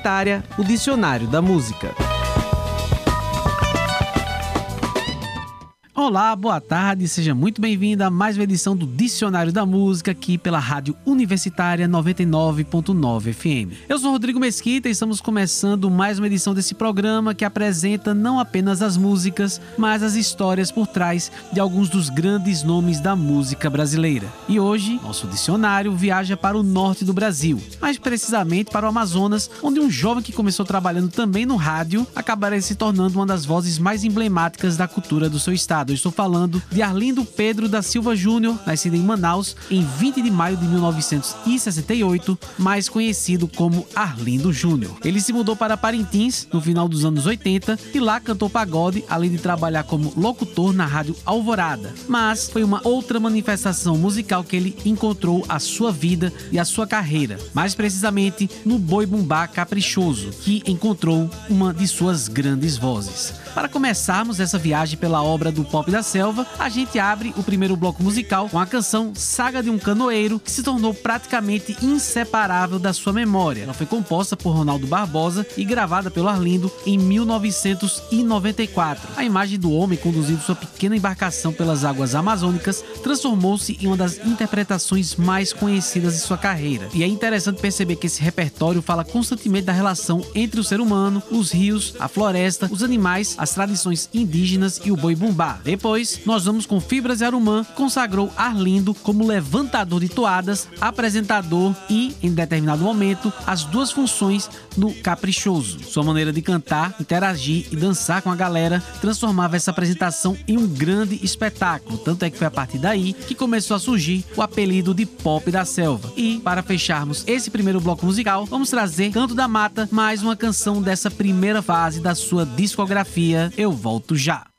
Universitária, o Dicionário da Música. Olá, boa tarde, seja muito bem-vindo a mais uma edição do Dicionário da Música aqui pela Rádio Universitária 99.9 FM. Eu sou Rodrigo Mesquita e estamos começando mais uma edição desse programa que apresenta não apenas as músicas, mas as histórias por trás de alguns dos grandes nomes da música brasileira. E hoje, nosso dicionário viaja para o norte do Brasil, mais precisamente para o Amazonas, onde um jovem que começou trabalhando também no rádio acabaria se tornando uma das vozes mais emblemáticas da cultura do seu estado. Eu estou falando de Arlindo Pedro da Silva Júnior, nascido em Manaus em 20 de maio de 1968, mais conhecido como Arlindo Júnior. Ele se mudou para Parintins no final dos anos 80 e lá cantou pagode, além de trabalhar como locutor na Rádio Alvorada. Mas foi uma outra manifestação musical que ele encontrou a sua vida e a sua carreira, mais precisamente no Boi Bumbá Caprichoso, que encontrou uma de suas grandes vozes. Para começarmos essa viagem pela obra do Pop da Selva, a gente abre o primeiro bloco musical com a canção Saga de um Canoeiro, que se tornou praticamente inseparável da sua memória. Ela foi composta por Ronaldo Barbosa e gravada pelo Arlindo em 1994. A imagem do homem conduzindo sua pequena embarcação pelas águas amazônicas transformou-se em uma das interpretações mais conhecidas de sua carreira. E é interessante perceber que esse repertório fala constantemente da relação entre o ser humano, os rios, a floresta, os animais, as tradições indígenas e o boi bumbá. Depois, nós vamos com Fibras e Arumã, que consagrou Arlindo como levantador de toadas, apresentador e, em determinado momento, as duas funções no Caprichoso. Sua maneira de cantar, interagir e dançar com a galera transformava essa apresentação em um grande espetáculo, tanto é que foi a partir daí que começou a surgir o apelido de Pop da Selva. E, para fecharmos esse primeiro bloco musical, vamos trazer Canto da Mata, mais uma canção dessa primeira fase da sua discografia. Eu volto já.